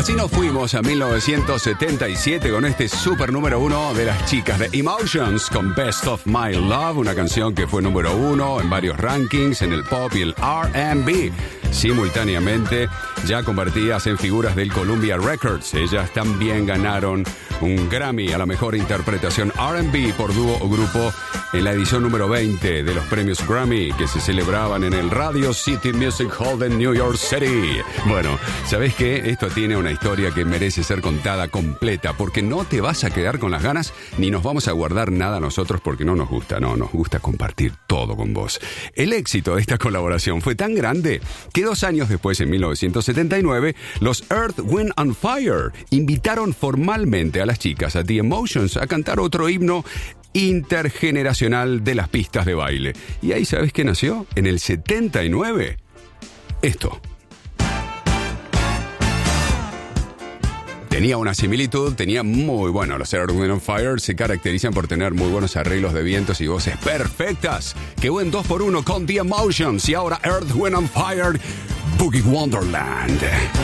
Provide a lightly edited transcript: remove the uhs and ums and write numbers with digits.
Así nos fuimos a 1977 con este super número 1 de las chicas de Emotions con Best of My Love, una canción que fue número 1 en varios rankings en el pop y el R&B. Simultáneamente, ya convertidas en figuras del Columbia Records, ellas también ganaron un Grammy a la mejor interpretación R&B por dúo o grupo en la edición número 20 de los premios Grammy que se celebraban en el Radio City Music Hall de New York City. Bueno, ¿sabés qué? Esto tiene una historia que merece ser contada completa, porque no te vas a quedar con las ganas ni nos vamos a guardar nada nosotros porque no nos gusta, nos gusta compartir todo con vos. El éxito de esta colaboración fue tan grande que 2 años después, en 1979, los Earth, Wind and Fire invitaron formalmente a las chicas a The Emotions a cantar otro himno intergeneracional de las pistas de baile. Y ahí, ¿sabes qué nació? En el 79. Esto. Tenía una similitud, tenía muy bueno. Los Earth, Wind and Fire se caracterizan por tener muy buenos arreglos de vientos y voces perfectas. ¡Qué buen 2x1 con The Emotions! Y ahora Earth, Wind and Fire, Boogie Wonderland.